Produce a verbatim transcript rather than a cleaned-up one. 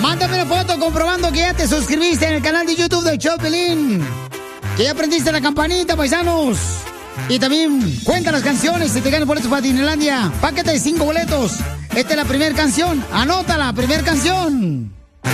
Mándame una foto comprobando que ya te suscribiste en el canal de YouTube de Chopelín. Que ya aprendiste la campanita, paisanos. Y también cuenta las canciones si te ganas boletos para Disneylandia. Paquete de cinco boletos. Esta es la primera canción. Anótala, primera canción.